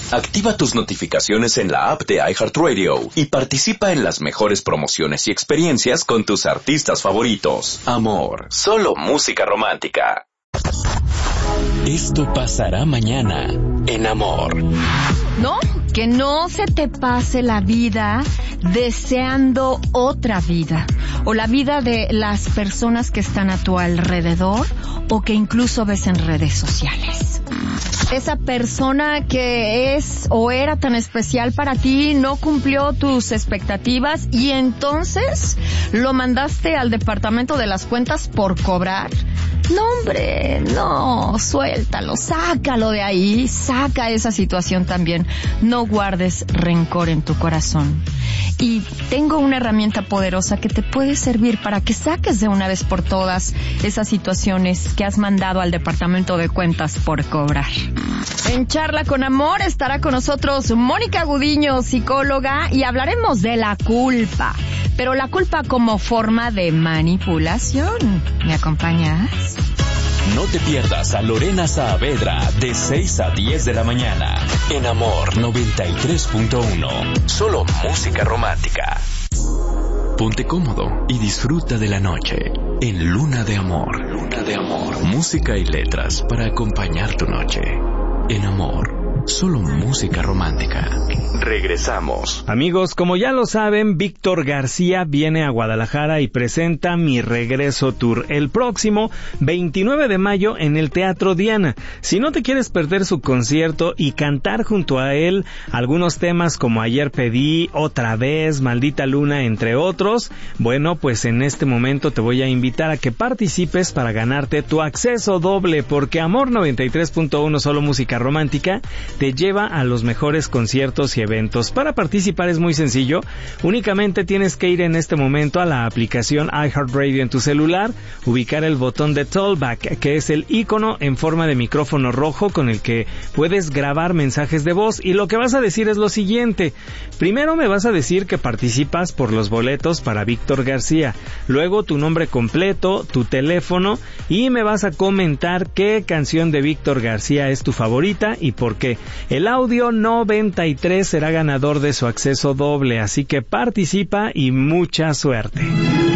Activa tus notificaciones en la app de iHeartRadio y participa en las mejores promociones y experiencias con tus artistas favoritos. Amor, solo música romántica. Esto pasará mañana en Amor. No, que no se te pase la vida deseando otra vida, o la vida de las personas que están a tu alrededor, o que incluso ves en redes sociales. Esa persona que es o era tan especial para ti no cumplió tus expectativas y entonces lo mandaste al departamento de las cuentas por cobrar. No, hombre, no, suéltalo, sácalo de ahí, saca esa situación también. No guardes rencor en tu corazón. Y tengo una herramienta poderosa que te puede servir para que saques de una vez por todas esas situaciones que has mandado al departamento de cuentas por cobrar. En Charla con Amor estará con nosotros Mónica Gudiño, psicóloga, y hablaremos de la culpa. Pero la culpa como forma de manipulación. ¿Me acompañas? No te pierdas a Lorena Saavedra de 6 a 10 de la mañana en Amor 93.1. Solo música romántica. Ponte cómodo y disfruta de la noche en Luna de Amor. Luna de Amor. Música y letras para acompañar tu noche. En Amor. Solo música romántica. Regresamos. Amigos, como ya lo saben, Víctor García viene a Guadalajara y presenta Mi Regreso Tour el próximo 29 de mayo en el Teatro Diana. Si no te quieres perder su concierto y cantar junto a él algunos temas como Ayer Pedí, Otra Vez, Maldita Luna, entre otros, bueno, pues en este momento te voy a invitar a que participes para ganarte tu acceso doble, porque Amor 93.1 Solo Música Romántica te lleva a los mejores conciertos y eventos. Para participar es muy sencillo, únicamente tienes que ir en este momento a la aplicación iHeartRadio en tu celular, ubicar el botón de Talkback, que es el icono en forma de micrófono rojo con el que puedes grabar mensajes de voz, y lo que vas a decir es lo siguiente. Primero me vas a decir que participas por los boletos para Víctor García, luego tu nombre completo, tu teléfono, y me vas a comentar qué canción de Víctor García es tu favorita y por qué. El audio 93 será ganador de su acceso doble, así que participa y mucha suerte.